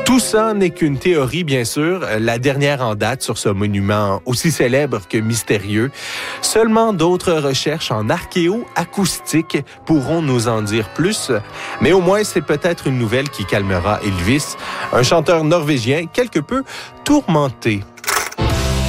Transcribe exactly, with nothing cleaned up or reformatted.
Tout ça n'est qu'une théorie, bien sûr, la dernière en date sur ce monument aussi célèbre que mystérieux. Seulement d'autres recherches en archéo-acoustique pourront nous en dire plus, mais au moins c'est peut-être une nouvelle qui calmera Elvis, un chanteur norvégien quelque peu tourmenté.